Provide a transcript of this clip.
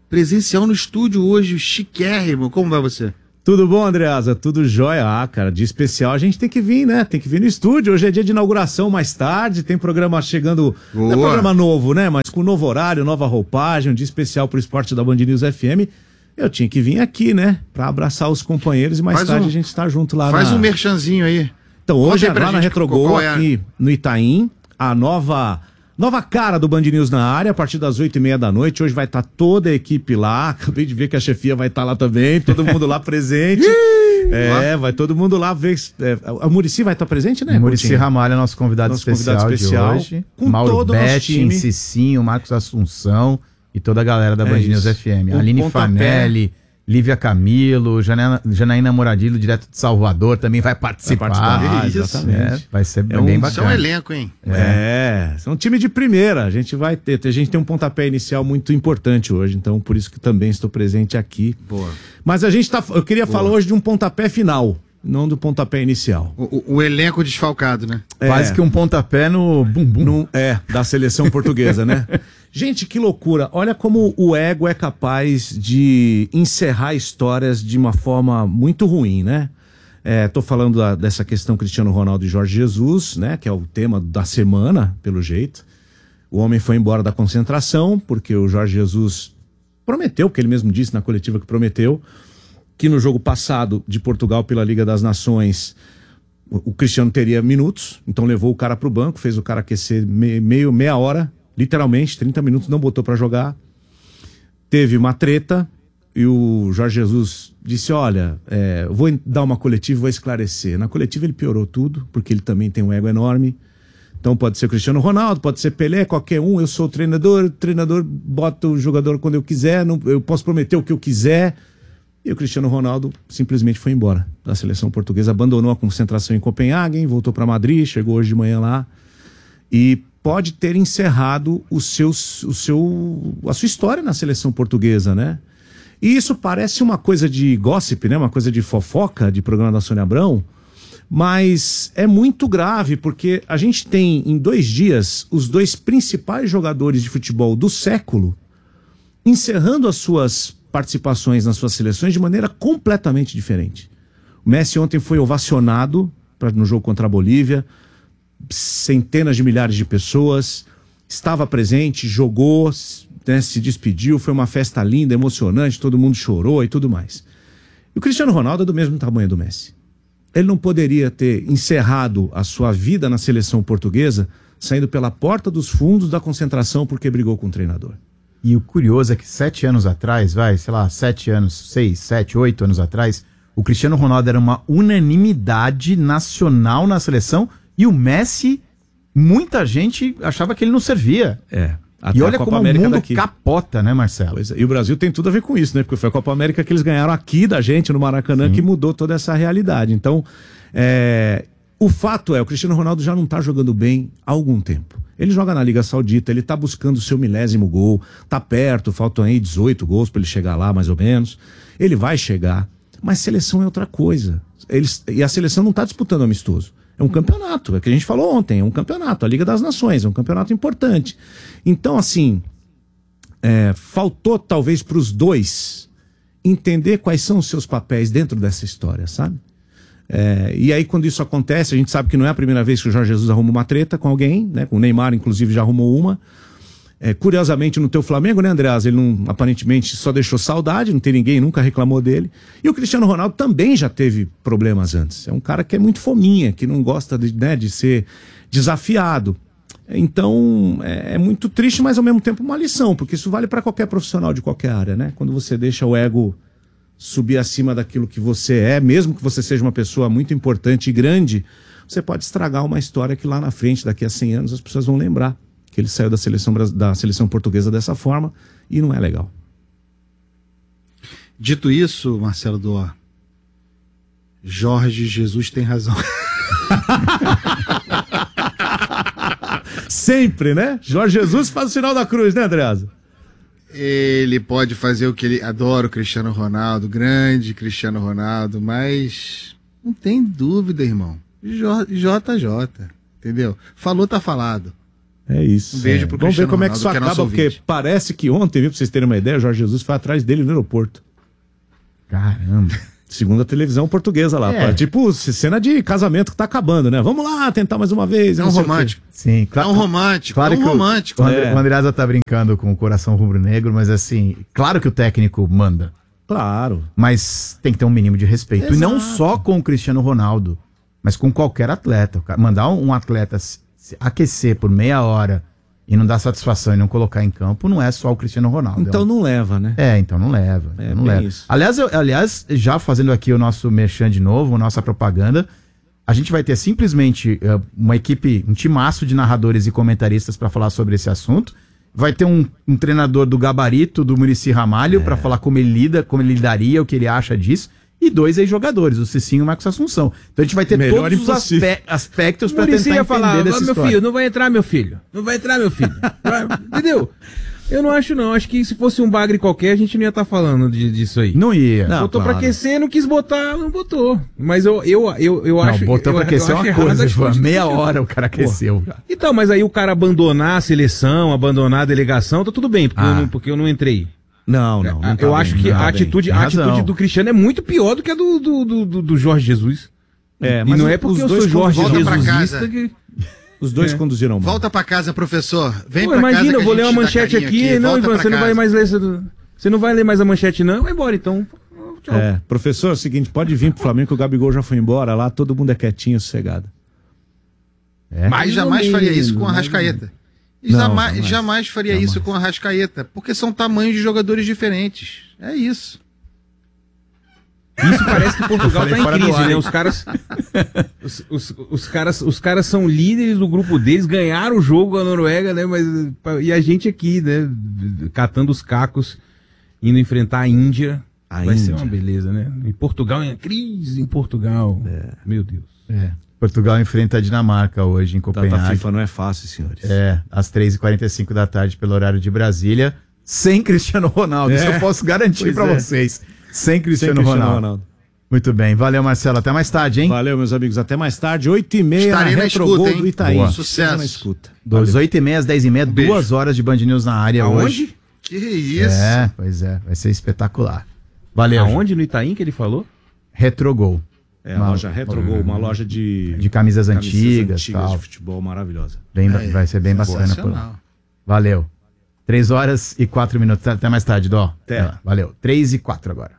presencial no estúdio hoje, chiquérrimo. Como vai você? Tudo bom, Andreasa? Tudo jóia? Cara, de especial a gente tem que vir, né? Tem que vir no estúdio. Hoje é dia de inauguração mais tarde, tem programa chegando. Não é programa novo, né? Mas com novo horário, nova roupagem, um dia especial pro esporte da Band News FM. Eu tinha que vir aqui, né? Pra abraçar os companheiros e mais tarde a gente tá junto lá. Faz um merchanzinho aí. Então, hoje é lá na Retrogol, aqui no Itaim, a nova cara do Band News na área, a partir das 8h30 da noite. Hoje vai estar toda a equipe lá. Acabei de ver que a chefia vai estar lá também, todo mundo lá presente. Vai todo mundo lá ver. A Muricy vai estar presente, né? Muricy Ramalho é nosso convidado especial de hoje. Com Mauro todo o nosso time. Cicinho, Marcos Assunção e toda a galera da Band News FM. Aline Fanelli, Lívia Camilo, Janaína Moradillo, direto de Salvador, também vai participar. Exatamente. Vai ser bem bacana. Isso é um elenco, hein? É um time de primeira. A gente tem um pontapé inicial muito importante hoje, então por isso que também estou presente aqui. Boa. Mas eu queria falar hoje de um pontapé final, não do pontapé inicial. O elenco desfalcado, né? Quase que um pontapé no bumbum. Da seleção portuguesa, né? Gente, que loucura. Olha como o ego é capaz de encerrar histórias de uma forma muito ruim, né? Tô falando dessa questão Cristiano Ronaldo e Jorge Jesus, né? Que é o tema da semana, pelo jeito. O homem foi embora da concentração, porque o Jorge Jesus prometeu, porque ele mesmo disse na coletiva que prometeu, que no jogo passado de Portugal pela Liga das Nações, o Cristiano teria minutos, então levou o cara pro banco, fez o cara aquecer meia hora, literalmente, 30 minutos, não botou pra jogar. Teve uma treta e o Jorge Jesus disse, olha, vou dar uma coletiva e vou esclarecer. Na coletiva ele piorou tudo, porque ele também tem um ego enorme. Então pode ser Cristiano Ronaldo, pode ser Pelé, qualquer um, eu sou o treinador bota o jogador quando eu quiser, eu posso prometer o que eu quiser. E o Cristiano Ronaldo simplesmente foi embora da seleção portuguesa, abandonou a concentração em Copenhague, voltou para Madrid, chegou hoje de manhã lá e pode ter encerrado a sua história na seleção portuguesa, né? E isso parece uma coisa de gossip, né? Uma coisa de fofoca, de programa da Sônia Abrão, mas é muito grave, porque a gente tem em 2 dias os 2 principais jogadores de futebol do século encerrando as suas participações nas suas seleções de maneira completamente diferente. O Messi ontem foi ovacionado no jogo contra a Bolívia, centenas de milhares de pessoas, estava presente, jogou, né, se despediu, foi uma festa linda, emocionante, todo mundo chorou e tudo mais. E o Cristiano Ronaldo é do mesmo tamanho do Messi. Ele não poderia ter encerrado a sua vida na seleção portuguesa saindo pela porta dos fundos da concentração porque brigou com o treinador. E o curioso é que 7 anos atrás, 7 anos, 6, 7, 8 anos atrás, o Cristiano Ronaldo era uma unanimidade nacional na seleção e o Messi, muita gente achava que ele não servia. E olha como o mundo capota, né, Marcelo? Pois é. E o Brasil tem tudo a ver com isso, né? Porque foi a Copa América que eles ganharam aqui da gente, no Maracanã, que mudou toda essa realidade. Então, o fato é, o Cristiano Ronaldo já não tá jogando bem há algum tempo. Ele joga na Liga Saudita, ele tá buscando o seu 1000º gol, tá perto, faltam aí 18 gols para ele chegar lá, mais ou menos. Ele vai chegar, mas seleção é outra coisa. E a seleção não tá disputando amistoso. É um campeonato, é o que a gente falou ontem, é um campeonato, a Liga das Nações, é um campeonato importante. Então, assim, faltou talvez para os dois entender quais são os seus papéis dentro dessa história, sabe? E aí quando isso acontece, a gente sabe que não é a primeira vez que o Jorge Jesus arruma uma treta com alguém, né? Com o Neymar, inclusive, já arrumou uma. Curiosamente, no teu Flamengo, né, Andreas? Ele não, aparentemente só deixou saudade, não tem ninguém, nunca reclamou dele. E o Cristiano Ronaldo também já teve problemas antes. É um cara que é muito fominha, que não gosta de ser desafiado. Então, é muito triste, mas ao mesmo tempo uma lição, porque isso vale para qualquer profissional de qualquer área, né? Quando você deixa o ego subir acima daquilo que você é, mesmo que você seja uma pessoa muito importante e grande, você pode estragar uma história que lá na frente, daqui a 100 anos, as pessoas vão lembrar que ele saiu da seleção portuguesa dessa forma e não é legal. Dito isso, Marcelo Doa, Jorge Jesus tem razão. Sempre, né? Jorge Jesus faz o sinal da cruz, né, Andreasa? Ele pode fazer o que ele adora, o Cristiano Ronaldo, grande Cristiano Ronaldo, mas não tem dúvida, irmão. JJ, entendeu? Falou, tá falado. É isso. Um beijo pro Vamos ver Cristiano como é que isso Ronaldo, que é nosso acaba, porque ouvinte. parece que ontem, viu, pra vocês terem uma ideia, o Jorge Jesus foi atrás dele no aeroporto. Caramba. Segundo a televisão portuguesa lá. É. Tipo, cena de casamento que tá acabando, né? Vamos lá, tentar mais uma vez. É não um sei o quê. romântico. Sim, É claro. um romântico. Claro é um que romântico. o Andreasa tá brincando com o coração rubro-negro, mas assim, claro que o técnico manda, Claro. mas tem que ter um mínimo de respeito. Exato. E não só com o Cristiano Ronaldo, mas com qualquer atleta. Mandar um atleta se aquecer por meia hora e não dar satisfação e não colocar em campo, não é só o Cristiano Ronaldo. Então não leva, né? Então não leva. É, não bem leva. isso. Aliás, já fazendo aqui o nosso merchan de novo, nossa propaganda, a gente vai ter simplesmente uma equipe, um timaço de narradores e comentaristas para falar sobre esse assunto. Vai ter um treinador do gabarito do Muricy Ramalho para falar como ele lida, como ele lidaria, o que ele acha disso. E 2 ex-jogadores, o Cicinho e o Marcos Assunção. Então a gente vai ter Melhor todos os impossível. aspectos para Muricy tentar ia entender falar, dessa meu história. filho, não vai entrar, meu filho. Não vai entrar, meu filho. Entendeu? Eu não acho, não. Acho que se fosse um bagre qualquer, a gente não ia estar falando disso aí. Não ia. Não. Botou claro. pra aquecer, não quis botar, não botou. Mas eu Não, acho... botou pra aquecer eu uma acho errado coisa. a Foi atitude do meia Cristiano. hora o cara aqueceu. Cara. Então, mas aí o cara abandonar a seleção, abandonar a delegação, tá tudo bem, porque eu não entrei. Não, não. não tá eu bem, acho que não tá a bem. atitude, Tem a razão. atitude do Cristiano é muito pior do que a do Jorge Jesus. É, E mas não é os porque eu dois sou Jorge volta pra Jesusista casa. que... Os dois conduziram mal. Volta pra casa, professor. Vem Pô, pra casa. imagina, que eu a vou ler gente uma dá manchete carinho aqui. Não, volta Ivan, pra você não vai casa. mais ler você não vai ler mais a manchete, não? Vai embora, então. Tchau. É, professor, é o seguinte, pode vir pro Flamengo que o Gabigol já foi embora lá, todo mundo é quietinho, sossegado. É? Mas jamais faria isso com a Arrascaeta. Não, Jamais faria isso com a Arrascaeta. Porque são tamanhos de jogadores diferentes. É isso. Isso parece que Portugal tá em fora do crise, ar, né? hein? Os caras. Os caras são líderes do grupo deles, ganharam o jogo com a Noruega, né? E a gente aqui, né? Catando os cacos, indo enfrentar a Índia. Vai ser uma beleza, né? E Portugal em crise em Portugal. Meu Deus. Portugal enfrenta a Dinamarca hoje em Data Copenhague. FIFA não é fácil, senhores. Às 3h45 da tarde, pelo horário de Brasília, sem Cristiano Ronaldo. Isso eu posso garantir Pois pra é. vocês. Sem Cristiano, Sem Cristiano Ronaldo. Ronaldo. Muito bem. Valeu, Marcelo. Até mais tarde, hein? Valeu, meus amigos. Até mais tarde. 8h30 Estarei na na Retrogol escuta, hein? do Itaí. Boa. Sucesso. Na escuta. Das 8h30 às 10h30, beijo. 2 horas de Band News na área hoje. Aonde? Que isso. Pois é. Vai ser espetacular. Valeu. Aonde? No Itaim que ele falou? Retrogol. É a loja Retrogol, uma loja de camisas antigas, tal. de futebol maravilhosa. Vai ser bem bacana por lá. Sensacional. Valeu. 3h e 4 minutos. Até mais tarde, Dó. Até. Valeu. 3h e 4 agora.